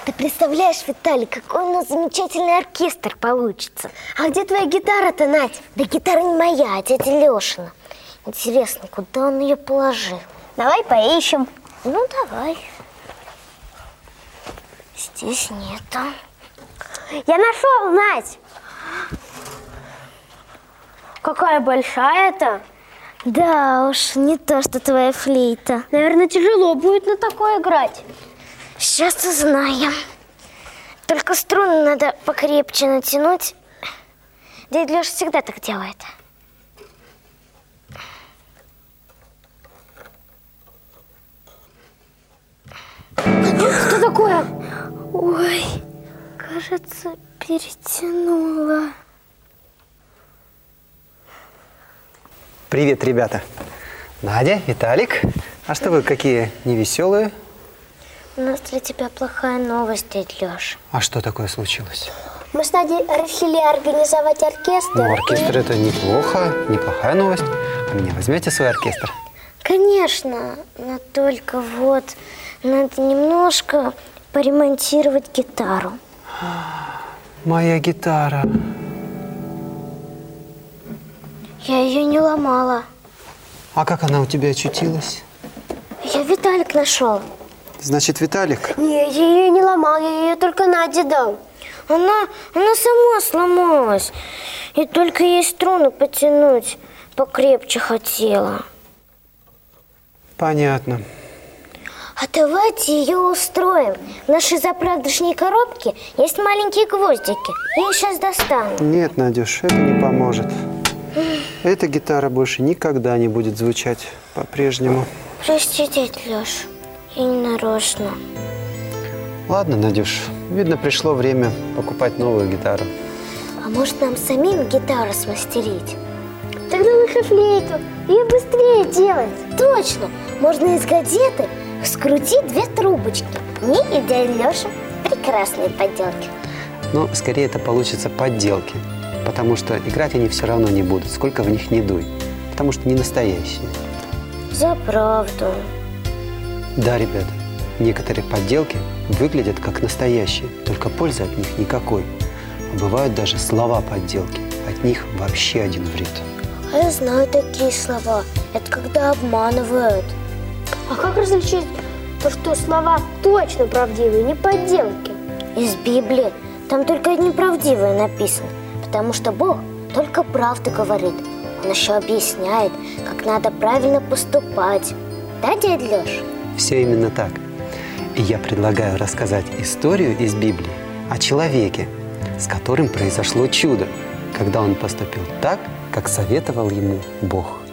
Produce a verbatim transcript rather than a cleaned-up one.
Ты представляешь, Виталий, какой у нас замечательный оркестр получится. А где твоя гитара-то, Надь? Да гитара не моя, а дядя Лешина. Интересно, куда он ее положил? Давай поищем. Ну, давай. Здесь нету. Я нашел, Надь! Какая большая-то? Да уж, не то, что твоя флейта. Наверное, тяжело будет на такое играть. Сейчас узнаем. Только струны надо покрепче натянуть. Дядя Леша всегда так делает. Что такое? Ой, кажется, перетянула. Привет, ребята. Надя, Виталик. А что вы какие невеселые? У нас для тебя плохая новость, дядь Леша. А что такое случилось? Мы с Надей решили организовать оркестр. Ну, оркестр – это неплохо, неплохая новость. А меня возьмете в свой оркестр? Конечно, но только вот надо немножко поремонтировать гитару. Моя гитара. Я ее не ломала. А как она у тебя очутилась? Я Виталик нашел. Значит, Виталик? Не, я ее не ломал, я ее только Наде дал. Она, она сама сломалась. И только ей струны потянуть покрепче хотела. Понятно. А давайте ее устроим. В нашей заправдошней коробке есть маленькие гвоздики. Я их сейчас достану. Нет, Надюш, это не поможет. Эта гитара больше никогда не будет звучать по-прежнему. Прости, дядь Леш, я не нарочно. Ладно, Надюш, видно, пришло время покупать новую гитару. А может, нам самим гитару смастерить? Тогда лучше флейту. Ее быстрее делать. Точно. Можно из газеты скрутить две трубочки. Мне и дядя Леша. Прекрасные поделки. Но скорее это получится подделки. Потому что играть они все равно не будут, сколько в них не дуй. Потому что не настоящие. За правду. Да, ребята, некоторые подделки выглядят как настоящие, только пользы от них никакой. А бывают даже слова подделки. От них вообще один вред. А я знаю такие слова. Это когда обманывают. А как различить то, что слова точно правдивые, не подделки? Из Библии. Там только одни правдивые написаны. Потому что Бог только правду говорит. Он еще объясняет, как надо правильно поступать. Да, дядя Леша? Все именно так. И я предлагаю рассказать историю из Библии о человеке, с которым произошло чудо, когда он поступил так, как советовал ему Бог.